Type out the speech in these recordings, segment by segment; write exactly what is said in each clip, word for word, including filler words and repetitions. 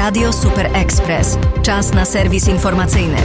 Radio Super Express. Czas na serwis informacyjny.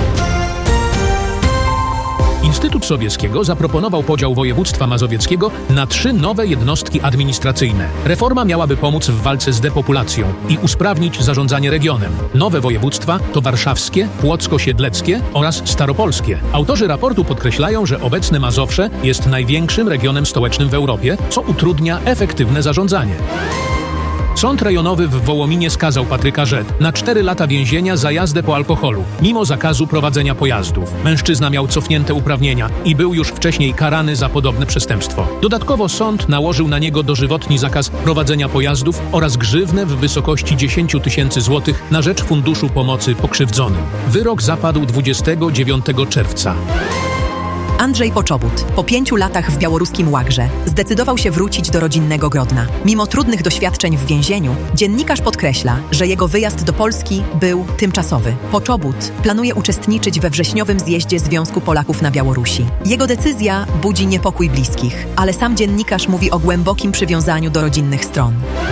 Instytut Sobieskiego zaproponował podział województwa mazowieckiego na trzy nowe jednostki administracyjne. Reforma miałaby pomóc w walce z depopulacją i usprawnić zarządzanie regionem. Nowe województwa to warszawskie, płocko-siedleckie oraz staropolskie. Autorzy raportu podkreślają, że obecne Mazowsze jest największym regionem stołecznym w Europie, co utrudnia efektywne zarządzanie. Sąd rejonowy w Wołominie skazał Patryka Rzet na cztery lata więzienia za jazdę po alkoholu, mimo zakazu prowadzenia pojazdów. Mężczyzna miał cofnięte uprawnienia i był już wcześniej karany za podobne przestępstwo. Dodatkowo sąd nałożył na niego dożywotni zakaz prowadzenia pojazdów oraz grzywnę w wysokości dziesięć tysięcy złotych na rzecz Funduszu Pomocy Pokrzywdzonym. Wyrok zapadł dwudziestego dziewiątego czerwca. Andrzej Poczobut po pięciu latach w białoruskim łagrze zdecydował się wrócić do rodzinnego Grodna. Mimo trudnych doświadczeń w więzieniu, dziennikarz podkreśla, że jego wyjazd do Polski był tymczasowy. Poczobut planuje uczestniczyć we wrześniowym zjeździe Związku Polaków na Białorusi. Jego decyzja budzi niepokój bliskich, ale sam dziennikarz mówi o głębokim przywiązaniu do rodzinnych stron.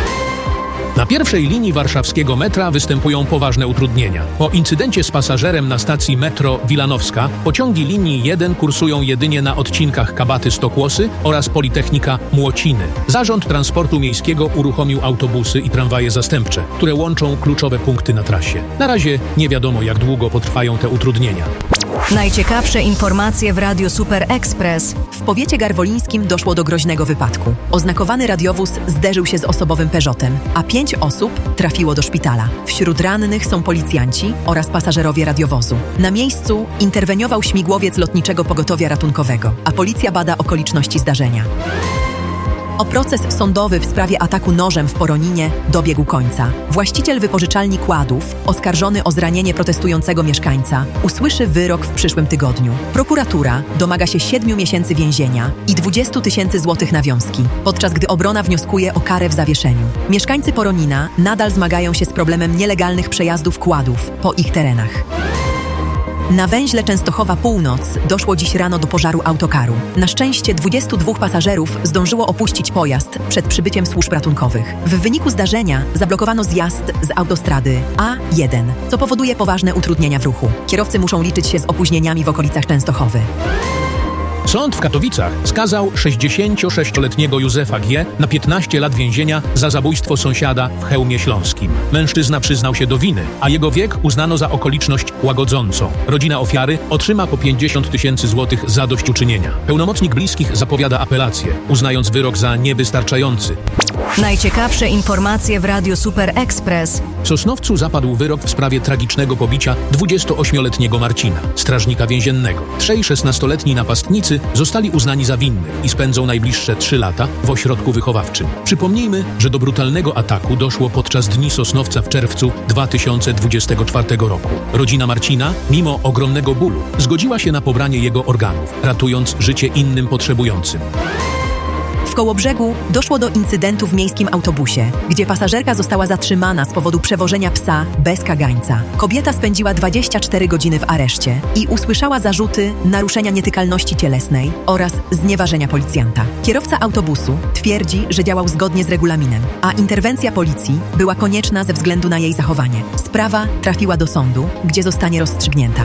Na pierwszej linii warszawskiego metra występują poważne utrudnienia. Po incydencie z pasażerem na stacji metro Wilanowska pociągi linii jeden kursują jedynie na odcinkach Kabaty-Stokłosy oraz Politechnika Młociny. Zarząd Transportu Miejskiego uruchomił autobusy i tramwaje zastępcze, które łączą kluczowe punkty na trasie. Na razie nie wiadomo, jak długo potrwają te utrudnienia. Najciekawsze informacje w Radiu Super Express. W powiecie garwolińskim doszło do groźnego wypadku. Oznakowany radiowóz zderzył się z osobowym Peugeotem, a pięć osób trafiło do szpitala. Wśród rannych są policjanci oraz pasażerowie radiowozu. Na miejscu interweniował śmigłowiec Lotniczego Pogotowia Ratunkowego, a policja bada okoliczności zdarzenia. O proces sądowy w sprawie ataku nożem w Poroninie dobiegł końca. Właściciel wypożyczalni kładów, oskarżony o zranienie protestującego mieszkańca, usłyszy wyrok w przyszłym tygodniu. Prokuratura domaga się siedmiu miesięcy więzienia i dwudziestu tysięcy złotych nawiązki, podczas gdy obrona wnioskuje o karę w zawieszeniu. Mieszkańcy Poronina nadal zmagają się z problemem nielegalnych przejazdów kładów po ich terenach. Na węźle Częstochowa Północ doszło dziś rano do pożaru autokaru. Na szczęście dwudziestu dwóch pasażerów zdążyło opuścić pojazd przed przybyciem służb ratunkowych. W wyniku zdarzenia zablokowano zjazd z autostrady A jeden, co powoduje poważne utrudnienia w ruchu. Kierowcy muszą liczyć się z opóźnieniami w okolicach Częstochowy. Sąd w Katowicach skazał sześćdziesięciosześcioletniego Józefa G. na piętnaście lat więzienia za zabójstwo sąsiada w Chełmie Śląskim. Mężczyzna przyznał się do winy, a jego wiek uznano za okoliczność łagodzącą. Rodzina ofiary otrzyma po pięćdziesiąt tysięcy złotych zadośćuczynienia. Pełnomocnik bliskich zapowiada apelację, uznając wyrok za niewystarczający. Najciekawsze informacje w Radiu Super Express. W Sosnowcu zapadł wyrok w sprawie tragicznego pobicia dwudziestoośmioletniego Marcina, strażnika więziennego. Trzej szesnastoletni napastnicy zostali uznani za winnych i spędzą najbliższe trzy lata w ośrodku wychowawczym. Przypomnijmy, że do brutalnego ataku doszło podczas Dni Sosnowca w czerwcu dwa tysiące dwudziestego czwartego roku. Rodzina Marcina, mimo ogromnego bólu, zgodziła się na pobranie jego organów, ratując życie innym potrzebującym. W Kołobrzegu doszło do incydentu w miejskim autobusie, gdzie pasażerka została zatrzymana z powodu przewożenia psa bez kagańca. Kobieta spędziła dwadzieścia cztery godziny w areszcie i usłyszała zarzuty naruszenia nietykalności cielesnej oraz znieważenia policjanta. Kierowca autobusu twierdzi, że działał zgodnie z regulaminem, a interwencja policji była konieczna ze względu na jej zachowanie. Sprawa trafiła do sądu, gdzie zostanie rozstrzygnięta.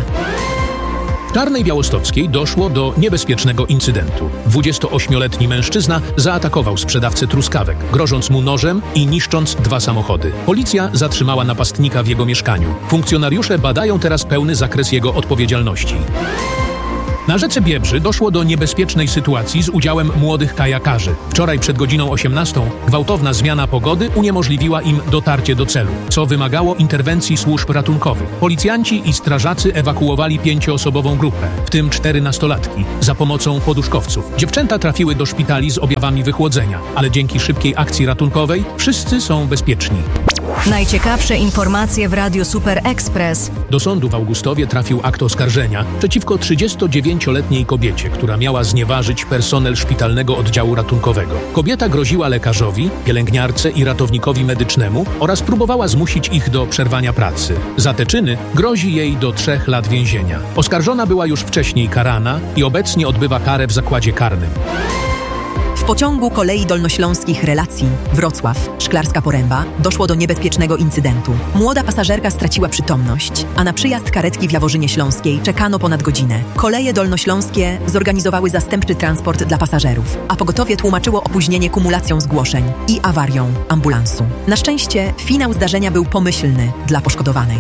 W Czarnej Białostockiej doszło do niebezpiecznego incydentu. dwudziestoośmioletni mężczyzna zaatakował sprzedawcę truskawek, grożąc mu nożem i niszcząc dwa samochody. Policja zatrzymała napastnika w jego mieszkaniu. Funkcjonariusze badają teraz pełny zakres jego odpowiedzialności. Na rzece Biebrzy doszło do niebezpiecznej sytuacji z udziałem młodych kajakarzy. Wczoraj przed godziną osiemnastą gwałtowna zmiana pogody uniemożliwiła im dotarcie do celu, co wymagało interwencji służb ratunkowych. Policjanci i strażacy ewakuowali pięcioosobową grupę, w tym cztery nastolatki, za pomocą poduszkowców. Dziewczęta trafiły do szpitali z objawami wychłodzenia, ale dzięki szybkiej akcji ratunkowej wszyscy są bezpieczni. Najciekawsze informacje w Radiu Super Express. Do sądu w Augustowie trafił akt oskarżenia przeciwko trzydziestodziewięcioletniej kobiecie, która miała znieważyć personel szpitalnego oddziału ratunkowego. Kobieta groziła lekarzowi, pielęgniarce i ratownikowi medycznemu oraz próbowała zmusić ich do przerwania pracy. Za te czyny grozi jej do trzech lat więzienia. Oskarżona była już wcześniej karana i obecnie odbywa karę w zakładzie karnym. W pociągu kolei dolnośląskich relacji Wrocław, Szklarska Poręba doszło do niebezpiecznego incydentu. Młoda pasażerka straciła przytomność, a na przyjazd karetki w Jaworzynie Śląskiej czekano ponad godzinę. Koleje dolnośląskie zorganizowały zastępczy transport dla pasażerów, a pogotowie tłumaczyło opóźnienie kumulacją zgłoszeń i awarią ambulansu. Na szczęście finał zdarzenia był pomyślny dla poszkodowanej.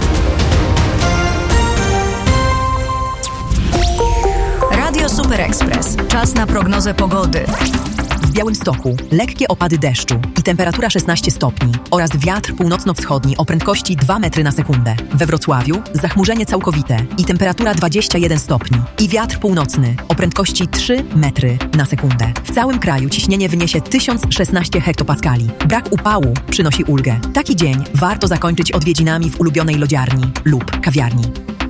Radio Super Express. Czas na prognozę pogody. W Białymstoku lekkie opady deszczu i temperatura szesnaście stopni oraz wiatr północno-wschodni o prędkości dwa metry na sekundę. We Wrocławiu zachmurzenie całkowite i temperatura dwadzieścia jeden stopni i wiatr północny o prędkości trzy metry na sekundę. W całym kraju ciśnienie wyniesie tysiąc szesnaście hektopaskali. Brak upału przynosi ulgę. Taki dzień warto zakończyć odwiedzinami w ulubionej lodziarni lub kawiarni.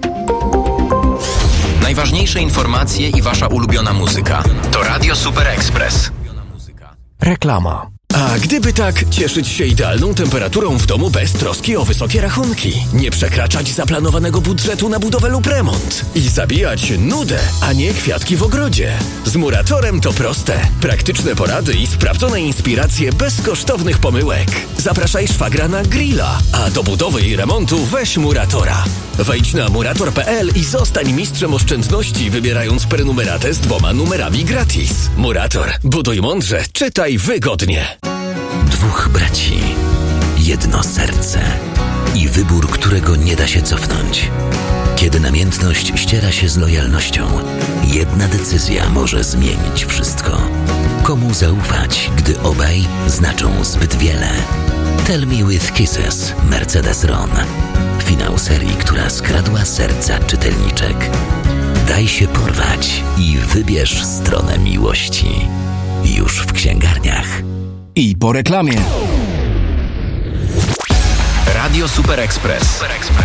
Najważniejsze informacje i wasza ulubiona muzyka. To Radio Super Express. Reklama. A gdyby tak cieszyć się idealną temperaturą w domu bez troski o wysokie rachunki, nie przekraczać zaplanowanego budżetu na budowę lub remont i zabijać nudę, a nie kwiatki w ogrodzie. Z Muratorem to proste. Praktyczne porady i sprawdzone inspiracje bez kosztownych pomyłek. Zapraszaj szwagra na grilla, a do budowy i remontu weź Muratora. Wejdź na murator kropka p l i zostań mistrzem oszczędności, wybierając prenumeratę z dwoma numerami gratis. Murator. Buduj mądrze, czytaj wygodnie. Dwóch braci, jedno serce i wybór, którego nie da się cofnąć. Kiedy namiętność ściera się z lojalnością, jedna decyzja może zmienić wszystko. Komu zaufać, gdy obaj znaczą zbyt wiele? Tell Me With Kisses, Mercedes-Ron. Finał serii, która skradła serca czytelniczek. Daj się porwać i wybierz stronę miłości. Już w księgarniach. I po reklamie. Radio Super Express.